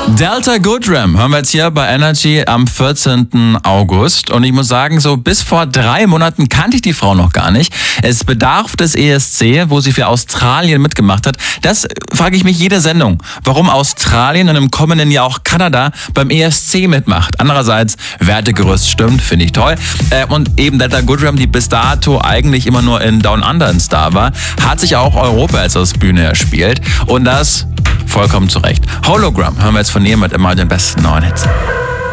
Delta Goodrem hören wir jetzt hier bei Energy am 14. August. Und ich muss sagen, so bis vor 3 Monaten kannte ich die Frau noch gar nicht. Es bedarf des ESC, wo sie für Australien mitgemacht hat. Das frage ich mich jede Sendung, warum Australien und im kommenden Jahr auch Kanada beim ESC mitmacht. Andererseits, Wertegerüst stimmt, finde ich toll. Und eben Delta Goodrem, die bis dato eigentlich immer nur in Down Under ein Star war, hat sich auch Europa als aus Bühne erspielt. Und das vollkommen zu Recht. Hologram hören wir jetzt von ihr mit immer den besten neuen Hits.